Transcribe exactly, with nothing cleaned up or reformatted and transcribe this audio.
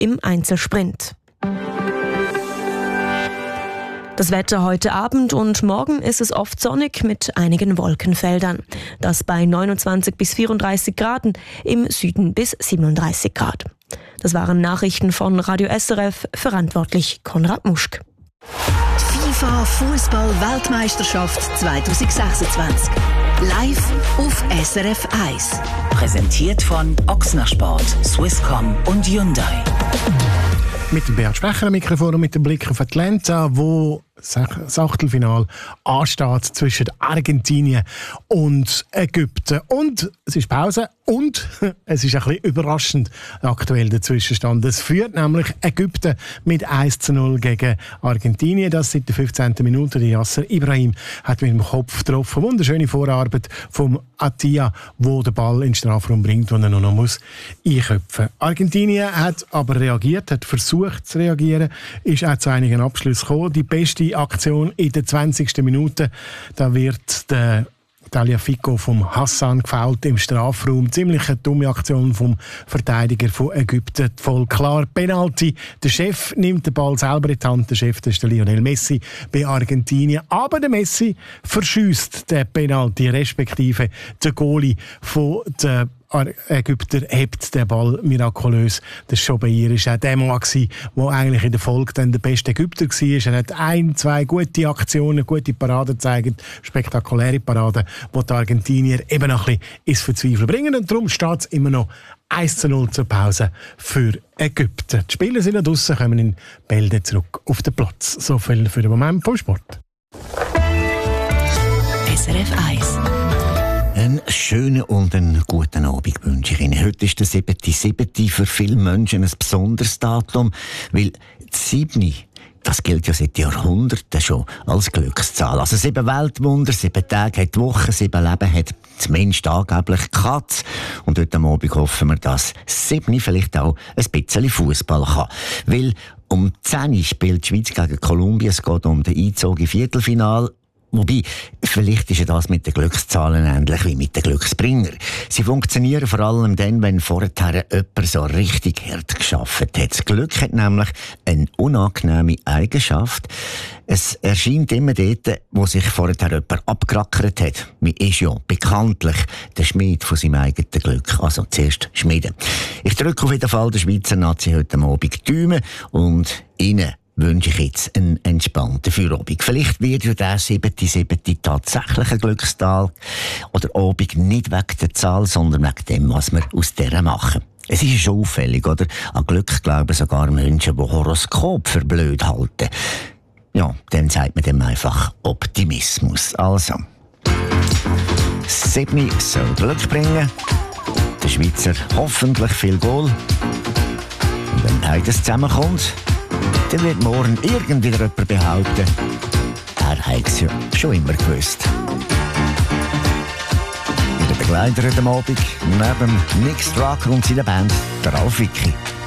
im Einzelsprint. Das Wetter heute Abend und morgen ist es oft sonnig mit einigen Wolkenfeldern. Das bei neunundzwanzig bis vierunddreißig Grad, im Süden bis siebenunddreißig Grad. Das waren Nachrichten von Radio S R F, verantwortlich Konrad Muschk. FIFA Fußball-Weltmeisterschaft zwanzig sechsundzwanzig. Live auf S R F eins. Präsentiert von Ochsner Sport, Swisscom und Hyundai. Mit dem Beat Sprecher am Mikrofon und mit dem Blick auf Atlanta, wo das Achtelfinale ansteht zwischen Argentinien und Ägypten. Und es ist Pause und es ist ein bisschen überraschend aktuell der Zwischenstand. Es führt nämlich Ägypten mit eins zu null gegen Argentinien. Das seit der fünfzehnten Minute. Der Yasser Ibrahim hat mit dem Kopf getroffen. Wunderschöne Vorarbeit vom Attia, wo den Ball in den Strafraum bringt und er noch muss einköpfen. Argentinien hat aber reagiert, hat versucht zu reagieren, ist auch zu einigen Abschlüssen gekommen. Die beste Aktion in der zwanzigsten Minute. Da wird der Tagliafico vom Hassan gefoult im Strafraum. Ziemlich eine dumme Aktion vom Verteidiger von Ägypten. Voll klar. Penalty. Der Chef nimmt den Ball selber in die Hand. Der Chef, das ist der Lionel Messi bei Argentinien. Aber der Messi verschießt den Penalty, respektive der Goalie von der Ägypter hebt den Ball mirakulös. Das war schon bei ihr auch der Mann, der eigentlich in der Folge dann der beste Ägypter war. Er hat ein, zwei gute Aktionen, gute Paraden gezeigt, spektakuläre Paraden, die die Argentinier eben noch ein bisschen ins Verzweifeln bringen. Und darum steht es immer noch eins zu null zur Pause für Ägypten. Die Spieler sind noch draussen, kommen in Bälde zurück auf den Platz. So viel für den Moment vom Sport. S R F eins. Einen schönen und einen guten Abend wünsche ich Ihnen. Heute ist der siebte siebte für viele Menschen ein besonderes Datum, weil die sieben, das gilt ja seit Jahrhunderten schon als Glückszahl. Also sieben Weltwunder, sieben Tage hat die Woche, sieben Leben hat der Mensch angeblich Katz. Und heute Abend hoffen wir, dass sieben vielleicht auch ein bisschen Fußball kann. Weil um zehn Uhr spielt die Schweiz gegen Kolumbien, es geht um den Einzug im Viertelfinale. Wobei, vielleicht ist ja das mit den Glückszahlen ähnlich wie mit den Glücksbringer. Sie funktionieren vor allem dann, wenn vorher jemand so richtig hart gearbeitet hat. Das Glück hat nämlich eine unangenehme Eigenschaft. Es erscheint immer dort, wo sich vorher jemand abgerackert hat. Man ist ja bekanntlich der Schmied von seinem eigenen Glück. Also zuerst schmieden. Ich drücke auf jeden Fall der Schweizer Nazi heute Abend die Daumen und Ihnen wünsche ich jetzt einen entspannten Feierabend. Vielleicht wird ja der siebte siebte tatsächlich ein Glückstag oder Abend nicht wegen der Zahl, sondern wegen dem, was wir aus dieser machen. Es ist schon auffällig, oder? An Glück glauben sogar Menschen, die Horoskop für blöd halten. Ja, dann sagt man dem einfach Optimismus. Also, sieben soll Glück bringen, der Schweizer hoffentlich viel Goal. Und wenn beides zusammenkommt, dann wird morgen irgendwann jemand behaupten, er hat es ja schon immer gewusst. In der Begleiter heute Abend, neben Nick Struck und seiner Band, der Ralf Vicky.